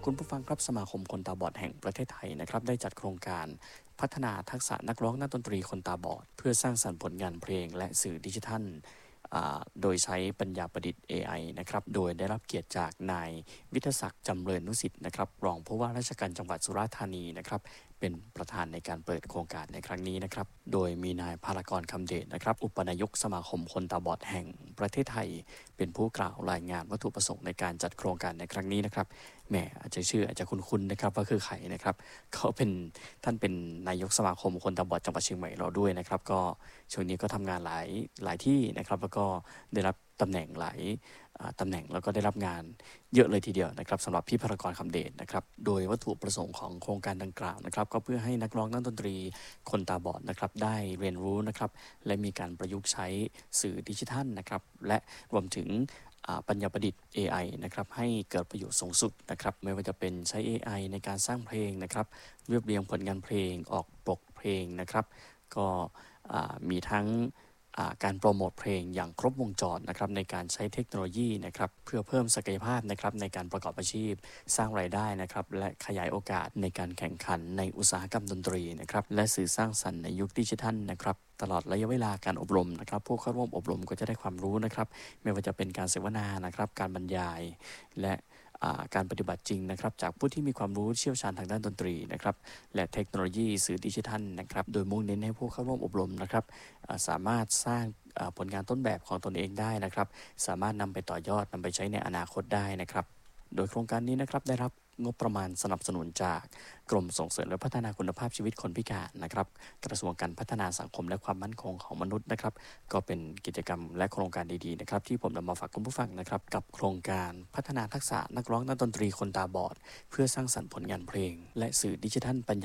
คุณผู้ฟังครับสมาคมคนตาบอดแห่งประเทศไทยนะครับได้จัดโครงการพัฒนาทักษะนักร้องนักดนตรีคนตาบอดเพื่อสร้างสรรค์ผลงานเพลงและสื่อดิจิทัลโดยใช้ปัญญาประดิษฐ์ AI นะครับโดยได้รับเกียรติจากนายวิทยศักดิ์จำเริญนุสิทธิ์นะครับรองผู้ว่าราชการจังหวัดสุราษฎร์ธานีนะครับเป็นประธานในการเปิดโครงการในครั้งนี้นะครับโดยมีนายภารกรคำเดชนะครับอุปนายกสมาคมคนตาบอดแห่งประเทศไทยเป็นผู้กล่าวรายงานวัตถุประสงค์ในการจัดโครงการในครั้งนี้นะครับแหมอาจจะชื่ออาจจะคุ้นๆนะครับว่าคือใครนะครับเขาเป็นท่านเป็นนายกสมาคมคนตาบอดจังหวัดเชียงใหม่เราด้วยนะครับก็ช่วงนี้ก็ทำงานหลายที่นะครับแล้วก็ได้รับตำแหน่งหลายตำแหน่งแล้วก็ได้รับงานเยอะเลยทีเดียวนะครับสำหรับพี่ภารกรคำเดชนะครับโดยวัตถุประสงค์ของโครงการดังกล่าวนะครับก็เพื่อให้นักร้องนักดนตรีคนตาบอดนะครับได้เรียนรู้นะครับและมีการประยุกต์ใช้สื่อดิจิทัลนะครับและรวมถึงปัญญาประดิษฐ์ AI นะครับให้เกิดประโยชน์สูงสุดนะครับไม่ว่าจะเป็นใช้ AI ในการสร้างเพลงนะครับเรียบเรียงผลงานเพลงออกปกเพลงนะครับก็มีทั้งการโปรโมทเพลงอย่างครบวงจรนะครับในการใช้เทคโนโลยีนะครับเพื่อเพิ่มศักยภาพนะครับในการประกอบอาชีพสร้างรายได้นะครับและขยายโอกาสในการแข่งขันในอุตสาหกรรมดนตรีนะครับและสื่อสร้างสรรค์ในยุคดิจิทัลนะครับตลอดระยะเวลาการอบรมนะครับผู้เข้าร่วมอบรมก็จะได้ความรู้นะครับไม่ว่าจะเป็นการเสวนานะครับการบรรยายและการปฏิบัติจริงนะครับจากผู้ที่มีความรู้เชี่ยวชาญทางด้านดนตรีนะครับและเทคโนโลยีสื่อดิจิทัลนะครับโดยมุ่งเน้นให้ผู้เข้าร่วมอบรมนะครับสามารถสร้างผลงานต้นแบบของตนเองได้นะครับสามารถนำไปต่อยอดนำไปใช้ในอนาคตได้นะครับโดยโครงการนี้นะครับได้รับงบประมาณสนับสนุนจากกรมส่งเสริมและพัฒนาคุณภาพชีวิตคนพิการนะครับกระทรวงการพัฒนาสังคมและความมั่นคงของมนุษย์นะครับก็เป็นกิจกรรมและโครงการดีๆนะครับที่ผมนำมาฝากคุณผู้ฟังนะครับกับโครงการพัฒนาทักษะนักร้องนักดนตรีคนตาบอดเพื่อสร้างสรรค์ผลงานเพลงและสื่อดิจิทัลปัญญา